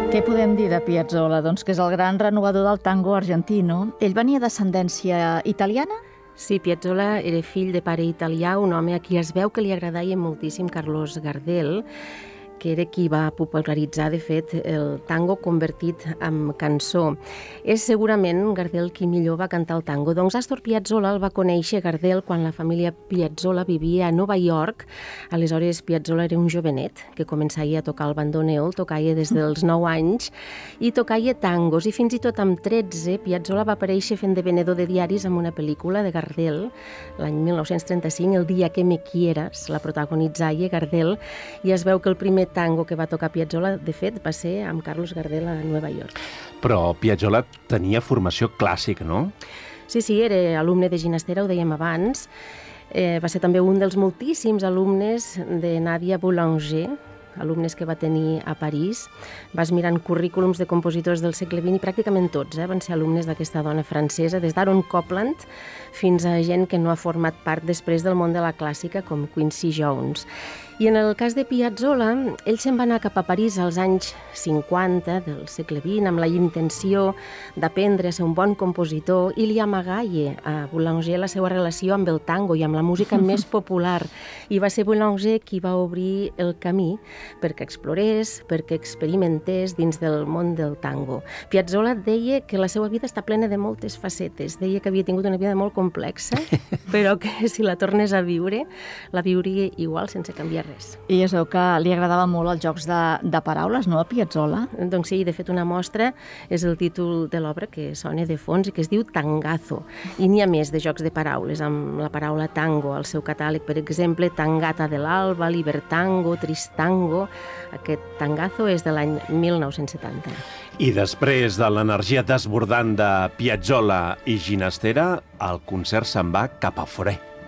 Què podem dir de Piazzolla? Doncs que és el gran renovador del tango argentino. Ell venia d'ascendència italiana? Sí, Piazzolla era fill de pare italià, un home a qui es veu que li agradava moltíssim Carlos Gardel, que era qui va popularitzar, de fet, el tango convertit en cançó. És segurament Gardel qui millor va cantar el tango. Doncs Astor Piazzolla el va conèixer Gardel quan la família Piazzolla vivia a Nova York. Aleshores, Piazzolla era un jovenet que començava a tocar el bandoneó, tocava des dels 9 anys i tocava tangos. I fins i tot amb 13, Piazzolla va aparèixer fent de venedor de diaris en una pel·lícula de Gardel, l'any 1935, El dia que me quieras, la protagonitzava Gardel, i es veu que el primer tango que va tocar Piazzolla, de fet, va ser amb Carlos Gardel a Nova York. Però Piazzolla tenia formació clàssica, no? Sí, era alumne de Ginastera, ho dèiem abans. Va ser també un dels moltíssims alumnes de Nadia Boulanger, alumnes que va tenir a París. Vas mirant currículums de compositors del segle XX i pràcticament tots van ser alumnes d'aquesta dona francesa, des d'Aaron Copland fins a gent que no ha format part després del món de la clàssica, com Quincy Jones. I en el cas de Piazzolla, ell se'n va anar cap a París als anys 50 del segle XX amb la intenció d'aprendre a ser un bon compositor i li amagaia a Boulanger la seva relació amb el tango i amb la música més popular. I va ser Boulanger qui va obrir el camí perquè explorés, perquè experimentés dins del món del tango. Piazzolla deia que la seva vida està plena de moltes facetes. Deia que havia tingut una vida molt complexa, però que si la tornés a viure, la viuria igual sense canviar res. I es veu que li agradava molt els jocs de paraules, no, a Piazzolla? Doncs sí, de fet una mostra és el títol de l'obra que sona de fons i que es diu Tangazo. I n'hi ha més de jocs de paraules, amb la paraula tango al seu catàleg, per exemple, Tangata de l'Alba, Libertango, Tristango. Aquest Tangazo és de l'any 1970. I després de l'energia desbordant de Piazzolla i Ginastera, el concert se'n va cap a Forès.